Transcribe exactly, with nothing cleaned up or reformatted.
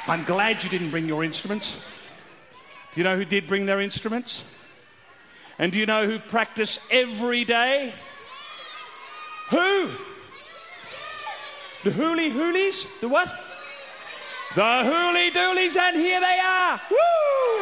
I'm glad you didn't bring your instruments. Do you know who did bring their instruments? And do you know who practice every day? Who? The hooly hoolies? The what? The hooly doolies, and here they are. Woo!